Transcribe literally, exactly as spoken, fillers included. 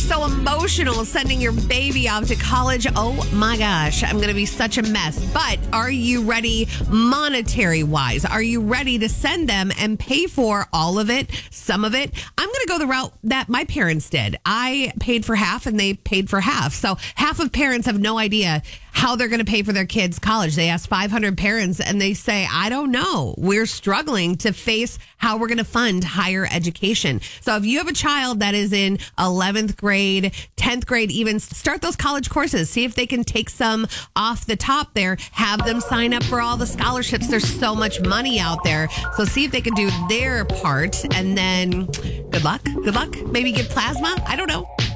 so emotional sending your baby off to college. Oh my gosh, I'm going to be such a mess. But are you ready monetary wise? Are you ready to send them and pay for all of it, some of it? I'm going to go the route that my parents did. I paid for half and they paid for half. So half of parents have no idea how they're going to pay for their kids' college. They ask five hundred parents and they say, I don't know. We're struggling to face how we're going to fund higher education. So if you have a child that is in eleventh grade, tenth grade, even start those college courses. See if they can take some off the top there. Have them sign up for all the scholarships. There's so much money out there. So see if they can do their part. And then good luck. Good luck. Maybe get plasma. I don't know.